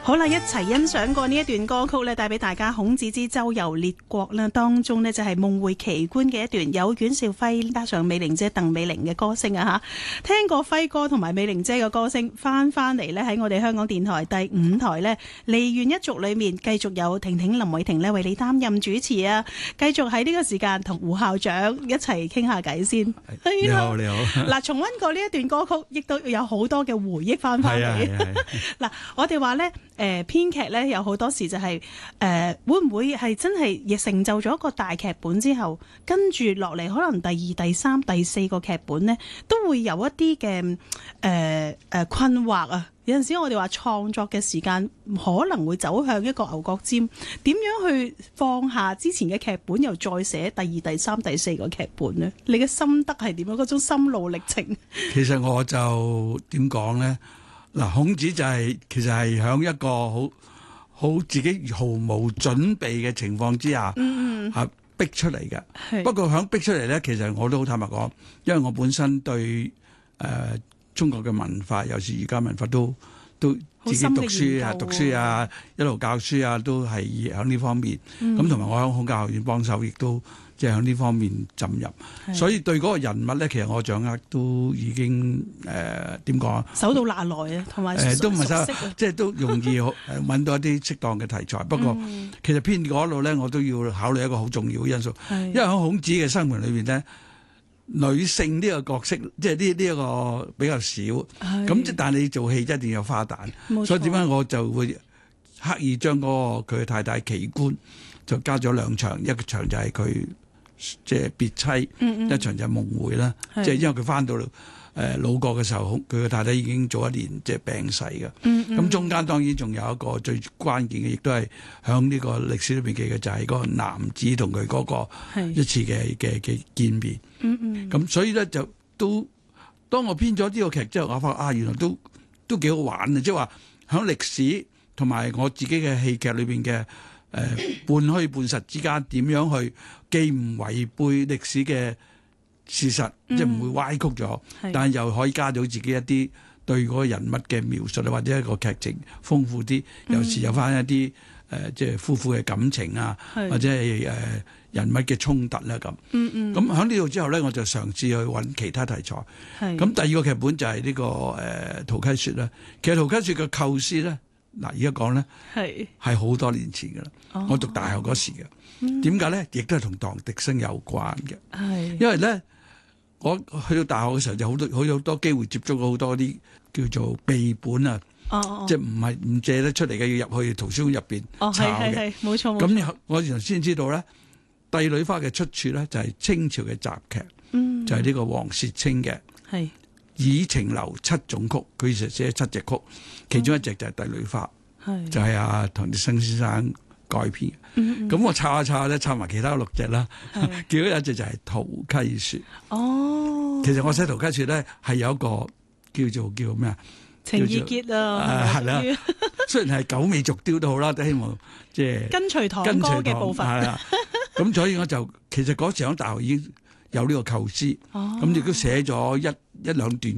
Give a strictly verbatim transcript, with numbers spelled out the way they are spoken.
好啦，一齊欣賞過呢一段歌曲咧，帶俾大家《孔子之周遊列國》啦。當中呢，就係夢迴奇觀嘅一段，有阮兆輝加上美玲姐鄧美玲嘅歌聲啊吓。聽過輝哥同埋美玲姐嘅歌聲，翻翻嚟呢，喺我哋香港電台第五台呢，梨園一族裏面繼續有婷婷林偉婷呢為你擔任主持啊。繼續喺呢個時間同胡校長一齊傾下偈先。 你好，你好。 嗱，重溫過呢一段歌曲，亦都有好多嘅回憶翻翻嚟。嗱，我哋話呢。誒、呃、編劇咧有好多時就係、是、誒、呃、會唔會係真係亦成就咗一個大劇本之後，跟住落嚟可能第二、第三、第四個劇本呢，都會有一啲嘅誒誒困惑啊！有陣時我哋話創作嘅時間可能會走向一個牛角尖，點樣去放下之前嘅劇本，又再寫第二、第三、第四個劇本呢？你嘅心得係點樣？嗰種心路歷程？ 其實我就點講呢？嗱，孔子就係、是、其實係喺一個好好自己毫無準備嘅情況之下，嗯嗯啊逼出嚟嘅。不過喺逼出嚟咧，其實我都好坦白講，因為我本身對誒、呃、中國嘅文化，尤其是儒家文化都都自己讀書啊、讀書啊、一路教書啊，都係喺呢方面。咁同埋我喺孔教學院幫手，亦都即係喺呢方面浸入。所以對嗰個人物咧，其實我掌握都已經誒點講啊，手到拿來啊，同埋誒都唔係手，即係都容易誒揾到一啲適當嘅題材。不過、嗯、其實編嗰度咧，我都要考慮一個好重要嘅因素，因為喺孔子嘅生活裏邊咧，女性呢個角色即係呢呢一個比較少。咁即但係你做戲一定要有花旦，所以點解我就會刻意將嗰個佢嘅太太奇觀就加咗兩場，一個場就係佢即係別妻，嗯嗯一場就係夢迴啦。即係因為佢翻到誒魯國嘅時候，佢嘅太太已經早一年即係病逝嘅。咁、嗯嗯、中間當然仲有一個最關鍵嘅，亦都係響呢個歷史裏邊記嘅，就係、是、嗰個男子同佢嗰個一次嘅嘅嘅見面。咁、嗯嗯、所以咧就都當我編咗呢個劇之後，我發覺啊，原來都都幾好玩啊！即係話響歷史同埋我自己嘅戲劇裏邊嘅。誒、呃、半虛半實之間點樣去既唔違背歷史嘅事實，嗯、即係唔會歪曲咗，但係又可以加到自己一啲對嗰個人物嘅描述啊，或者一個劇情豐富啲，有時有翻一啲誒、呃、即係夫婦嘅感情啊，或者係誒、呃、人物嘅衝突啦咁。咁喺呢度之後咧，我就嘗試去揾其他題材。咁第二個劇本就係呢、這個誒、呃《屠溪說》啦。其實《屠溪說》嘅構思咧。嗱，而家講咧係係好多年前嘅啦、哦，我讀大學嗰時嘅。點解咧？亦都係同唐滌生有關嘅。係因為咧，我去到大學嘅時候就好多好有多機會接觸到好多啲叫做秘本啊，哦、即係唔係唔借得出嚟嘅，要入去圖書館入邊抄嘅。冇錯冇錯。咁我原來先知道咧，《帝女花》嘅出處咧就係清朝嘅雜劇，嗯、就係、是、呢個黃薛清嘅。係。以情留七種曲，佢其實寫七隻曲，其中一隻就係《帝女花》，嗯、就係、是、阿、啊、唐滌生先生改編。咁、嗯嗯、我抄下抄下咧，抄埋其他六隻啦，結果有一隻就係《屠溪說》。哦，其實我寫《屠溪說》咧係有一個叫做叫咩啊？情意結啊，係啦。雖然係九尾續貂都好啦，都希望即係跟隨唐歌嘅部分。係啦，咁所以我就其實嗰時喺大學已經有呢個構思，咁亦都寫咗一一兩段。